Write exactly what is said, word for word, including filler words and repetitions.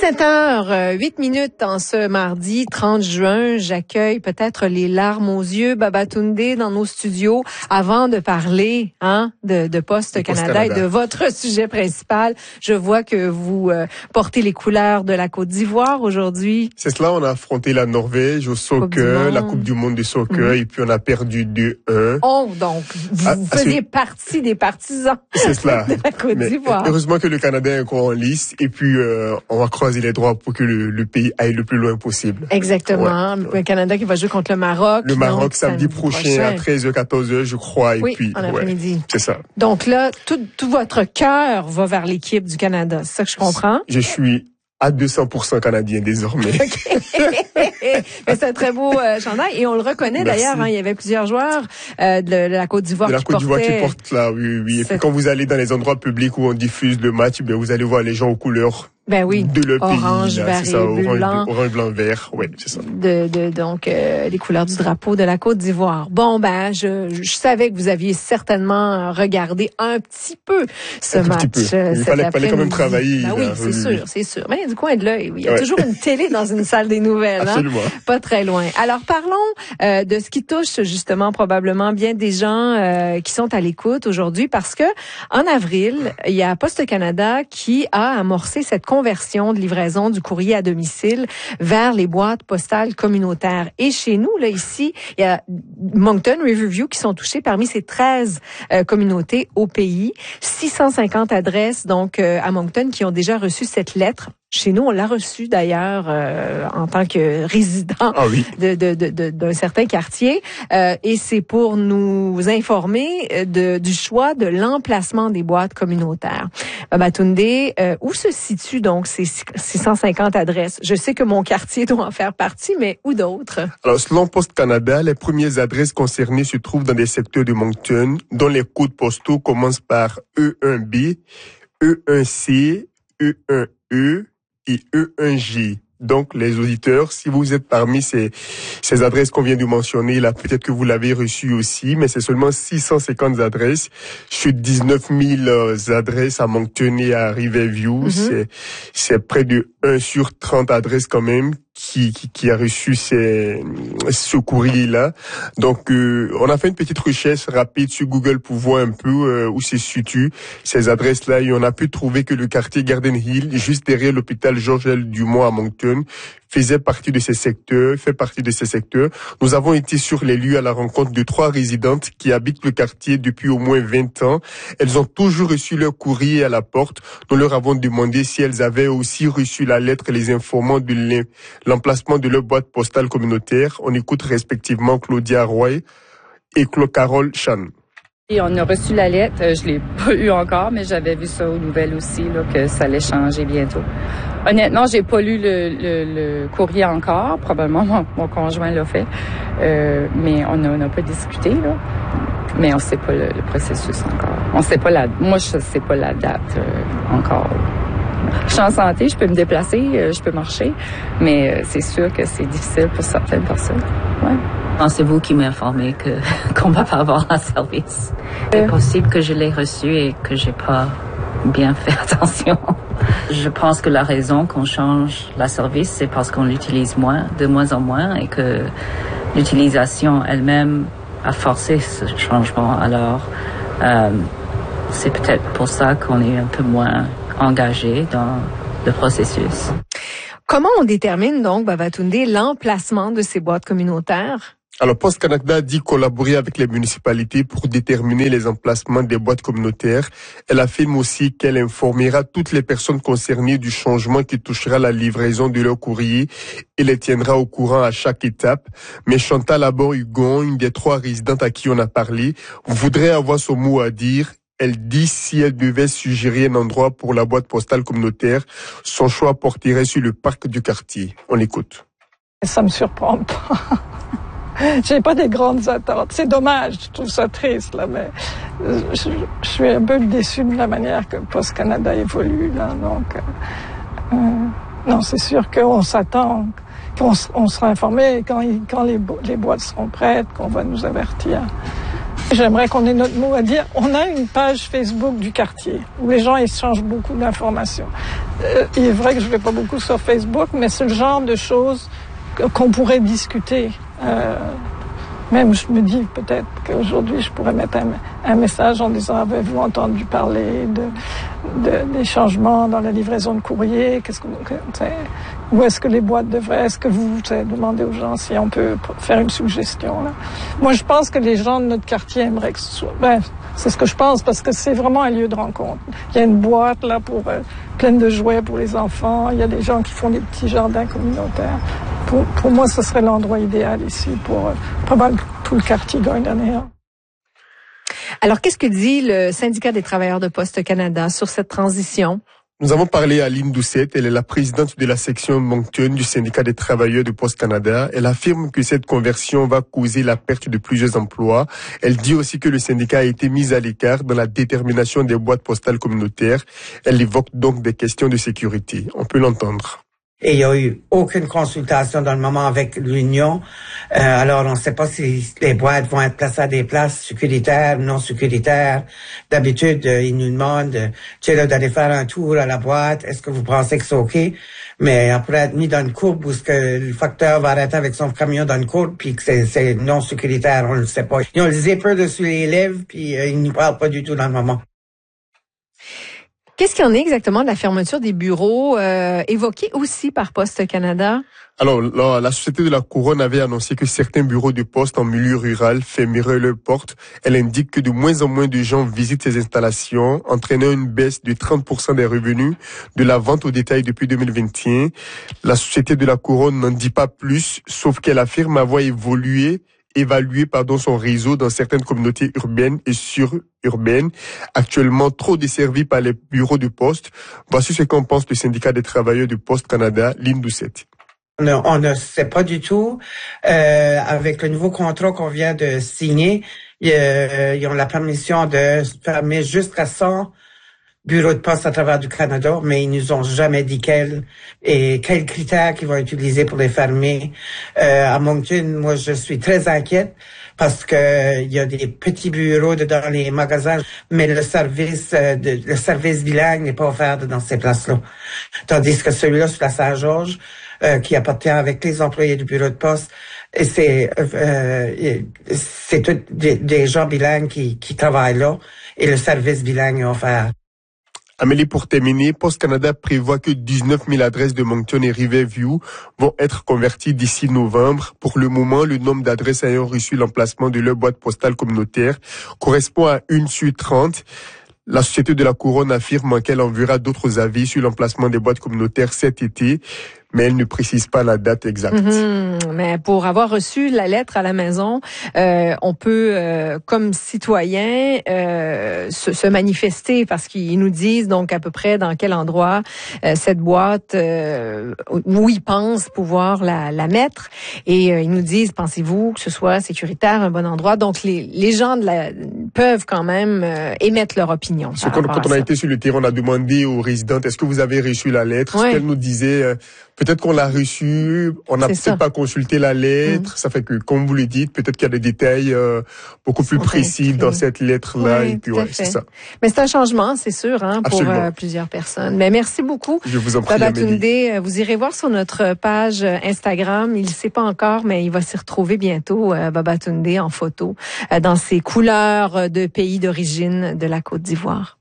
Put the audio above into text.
dix-sept heures huit minutes en ce mardi trente juin. J'accueille peut-être les larmes aux yeux, Babatunde, dans nos studios, avant de parler hein, de, de Poste Canada, Canada et de votre sujet principal. Je vois que vous euh, portez les couleurs de la Côte d'Ivoire aujourd'hui. C'est cela, on a affronté la Norvège au soccer, la Coupe du monde de soccer, mmh. et puis on a perdu deux un. Oh, donc, vous ah, faisiez c'est... partie des partisans c'est cela. de la Côte Mais d'Ivoire. Heureusement que le Canada est encore en lice, et puis euh, on va croiser les droits pour que le, le pays aille le plus loin possible. Exactement. Ouais. Le Canada qui va jouer contre le Maroc. Le Maroc donc, samedi prochain, prochain à treize heures, quatorze heures, je crois. Et oui, puis, en après-midi. Ouais, c'est ça. Donc là, tout, tout votre cœur va vers l'équipe du Canada. C'est ça que je comprends? Je suis à deux cents pour cent canadien désormais. Okay. Mais c'est un très beau euh, chandail et on le reconnaît Merci. D'ailleurs. Hein, il y avait plusieurs joueurs euh, de, de la Côte d'Ivoire de la qui Côte d'Ivoire portaient... qui portent là, oui, oui. Et puis quand vous allez dans les endroits publics où on diffuse le match, ben vous allez voir les gens aux couleurs. Ben oui, de le orange, pays, vert ça, et orange, blanc. Orange, blanc, vert, oui, c'est ça. De, de, donc, euh, les couleurs du drapeau de la Côte d'Ivoire. Bon, ben, je, je savais que vous aviez certainement regardé un petit peu ce un match. Petit peu. Il fallait, fallait quand même travailler. Ben oui, là, c'est oui, sûr, oui. c'est sûr. Mais du coin de l'œil, il y a ouais. toujours une télé dans une salle des nouvelles. Absolument. Hein? Pas très loin. Alors, parlons euh, de ce qui touche justement probablement bien des gens euh, qui sont à l'écoute aujourd'hui parce que en avril, il y a Poste Canada qui a amorcé cette conversion de livraison du courrier à domicile vers les boîtes postales communautaires. Et chez nous, là, ici, il y a Moncton, Riverview qui sont touchés parmi ces treize euh, communautés au pays. six cent cinquante adresses, donc, euh, à Moncton qui ont déjà reçu cette lettre. Chez nous, on l'a reçu d'ailleurs euh, en tant que résident ah oui. de, de, de, de, d'un certain quartier. Euh, et c'est pour nous informer de, du choix de l'emplacement des boîtes communautaires. Babatunde, euh, où se situent donc ces six cent cinquante adresses? Je sais que mon quartier doit en faire partie, mais où d'autres? Alors, selon Poste Canada, les premières adresses concernées se trouvent dans des secteurs de Moncton, dont les codes postaux commencent par E un B, E un C, E un E, et E un G. Donc, les auditeurs, si vous êtes parmi ces, ces adresses qu'on vient de mentionner, là, peut-être que vous l'avez reçu aussi, mais c'est seulement six cent cinquante adresses sur dix-neuf mille euh, adresses à Moncton et à Riverview. Mm-hmm. C'est, c'est près de un sur trente adresses quand même qui, qui, qui a reçu ces, ce courrier-là. Donc, euh, on a fait une petite recherche rapide sur Google pour voir un peu euh, où se situent ces adresses-là et on a pu trouver que le quartier Garden Hill, juste derrière l'hôpital Georges L. Dumont à Moncton, faisait partie de ces secteurs, fait partie de ces secteurs. Nous avons été sur les lieux à la rencontre de trois résidentes qui habitent le quartier depuis au moins vingt ans. Elles ont toujours reçu leur courrier à la porte. Nous leur avons demandé si elles avaient aussi reçu la lettre les informant de l'emplacement de leur boîte postale communautaire. On écoute respectivement Claudia Roy et Claude Carole Chan. Et on a reçu la lettre, je l'ai pas eu encore, mais j'avais vu ça aux nouvelles aussi, là, que ça allait changer bientôt. Honnêtement, j'ai pas lu le, le, le courrier encore, probablement mon, mon conjoint l'a fait, euh, mais on n'a pas discuté, là. Mais on sait pas le, le processus encore. On sait pas la, moi je sais pas la date euh, encore. Je suis en santé, je peux me déplacer, euh, je peux marcher, mais euh, c'est sûr que c'est difficile pour certaines personnes. Ouais. C'est vous qui m'informez que qu'on va pas avoir un service. C'est possible que je l'ai reçu et que j'ai pas bien fait attention. Je pense que la raison qu'on change la service, c'est parce qu'on l'utilise moins, de moins en moins, et que l'utilisation elle-même a forcé ce changement. Alors, euh, c'est peut-être pour ça qu'on est un peu moins engagé dans le processus. Comment on détermine donc, Babatunde, l'emplacement de ces boîtes communautaires? Alors, Poste Canada dit collaborer avec les municipalités pour déterminer les emplacements des boîtes communautaires. Elle affirme aussi qu'elle informera toutes les personnes concernées du changement qui touchera la livraison de leur courrier et les tiendra au courant à chaque étape. Mais Chantal Abor-Hugon, une des trois résidentes à qui on a parlé, voudrait avoir son mot à dire. Elle dit si elle devait suggérer un endroit pour la boîte postale communautaire, son choix porterait sur le parc du quartier. On l'écoute. Ça me surprend pas. J'ai pas des grandes attentes. C'est dommage, je trouve ça triste, là, mais je, je suis un peu déçue de la manière que Poste Canada évolue, là, donc, euh, non, c'est sûr qu'on s'attend, qu'on on sera informé quand, quand les, les boîtes seront prêtes, qu'on va nous avertir. J'aimerais qu'on ait notre mot à dire. On a une page Facebook du quartier où les gens échangent beaucoup d'informations. euh, il est vrai que je vais pas beaucoup sur Facebook, mais c'est le genre de choses qu'on pourrait discuter. Euh, Même, je me dis peut-être qu'aujourd'hui, je pourrais mettre un, un message en disant « Avez-vous entendu parler de, de, des changements dans la livraison de courrier? Qu'est-ce que, que, où est-ce que les boîtes devraient? Est-ce que vous demandez aux gens si on peut faire une suggestion? » là. Moi, je pense que les gens de notre quartier aimeraient que ce soit... Ben, c'est ce que je pense, parce que c'est vraiment un lieu de rencontre. Il y a une boîte là pour euh, pleine de jouets pour les enfants. Il y a des gens qui font des petits jardins communautaires. Pour, pour moi, ce serait l'endroit idéal ici pour euh, probablement tout le quartier Gardiner. Alors, qu'est-ce que dit le syndicat des travailleurs de Poste Canada sur cette transition? Nous avons parlé à Lynn Doucette, elle est la présidente de la section Moncton du syndicat des travailleurs de Poste Canada. Elle affirme que cette conversion va causer la perte de plusieurs emplois. Elle dit aussi que le syndicat a été mis à l'écart dans la détermination des boîtes postales communautaires. Elle évoque donc des questions de sécurité. On peut l'entendre. Et il n'y a eu aucune consultation dans le moment avec l'Union. Euh, alors, on ne sait pas si les boîtes vont être placées à des places sécuritaires, non sécuritaires. D'habitude, euh, ils nous demandent, euh, tu sais, là, d'aller faire un tour à la boîte. Est-ce que vous pensez que c'est OK? Mais après être mis dans une courbe où ce que le facteur va arrêter avec son camion dans une courbe, puis que c'est, c'est non sécuritaire, on ne le sait pas. Ils ont le zipper dessus les lèvres, puis euh, ils ne nous parlent pas du tout dans le moment. Qu'est-ce qu'il y en est exactement de la fermeture des bureaux euh, évoquée aussi par Poste Canada? Alors, la, la Société de la Couronne avait annoncé que certains bureaux de poste en milieu rural fermeraient leurs portes. Elle indique que de moins en moins de gens visitent ces installations, entraînant une baisse de trente pour cent des revenus de la vente au détail depuis deux mille vingt et un. La Société de la Couronne n'en dit pas plus, sauf qu'elle affirme avoir évolué évaluer pardon son réseau dans certaines communautés urbaines et sururbaines, actuellement trop desservies par les bureaux de poste. Voici ce qu'en pense le syndicat des travailleurs de Poste Canada, Lynn Doucette. On ne, on ne sait pas du tout. Euh, avec le nouveau contrat qu'on vient de signer, euh, ils ont la permission de fermer jusqu'à cent bureaux de poste à travers du Canada, mais ils nous ont jamais dit quels et quels critères qu'ils vont utiliser pour les fermer. Euh, à Moncton, moi, je suis très inquiète parce que il y a des petits bureaux dans les magasins, mais le service, euh, de, le service bilingue n'est pas offert dans ces places-là. Tandis que celui-là sur la Saint-Georges, euh, qui appartient avec les employés du bureau de poste, et c'est euh, c'est tous des, des gens bilingues qui, qui travaillent là, et le service bilingue est offert. Amélie, pour terminer, Poste Canada prévoit que dix-neuf mille adresses de Moncton et Riverview vont être converties d'ici novembre. Pour le moment, le nombre d'adresses ayant reçu l'emplacement de leur boîte postale communautaire correspond à une sur trente. La Société de la Couronne affirme qu'elle enverra d'autres avis sur l'emplacement des boîtes communautaires cet été, mais elle ne précise pas la date exacte. Mm-hmm. Mais pour avoir reçu la lettre à la maison, euh, on peut, euh, comme citoyen, euh, se, se manifester parce qu'ils nous disent donc à peu près dans quel endroit euh, cette boîte, euh, où ils pensent pouvoir la, la mettre. Et euh, ils nous disent, pensez-vous que ce soit sécuritaire, un bon endroit? Donc les, les gens de la, peuvent quand même euh, émettre leur opinion. Quand, quand on a été sur le terrain, on a demandé aux résidentes, est-ce que vous avez reçu la lettre? Ouais. Ce qu'elle nous disait... Euh, Peut-être qu'on l'a reçu, on n'a peut-être ça. pas consulté la lettre. Mmh. Ça fait que, comme vous le dites, peut-être qu'il y a des détails euh, beaucoup plus précis inscrits. Dans cette lettre-là. Oui, et puis, ouais, c'est ça. Mais c'est un changement, c'est sûr, hein, pour euh, plusieurs personnes. Mais merci beaucoup. Je vous en prie, Babatunde, vous irez voir sur notre page Instagram. Il ne sait pas encore, mais il va s'y retrouver bientôt, euh, Babatunde, en photo, euh, dans ses couleurs de pays d'origine de la Côte d'Ivoire.